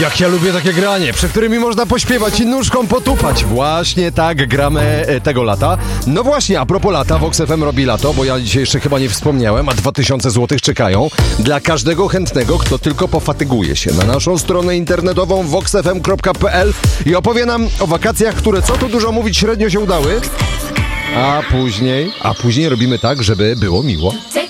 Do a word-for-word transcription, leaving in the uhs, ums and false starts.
Jak ja lubię takie granie, przy którymi można pośpiewać i nóżką potupać. Właśnie tak gramy e, tego lata. No właśnie, a propos lata, Vox F M robi lato, bo ja dzisiaj jeszcze chyba nie wspomniałem, a dwa tysiące złotych czekają dla każdego chętnego, kto tylko pofatyguje się na naszą stronę internetową vox f m kropka p l i opowie nam o wakacjach, które, co tu dużo mówić, średnio się udały. A później, a później robimy tak, żeby było miło.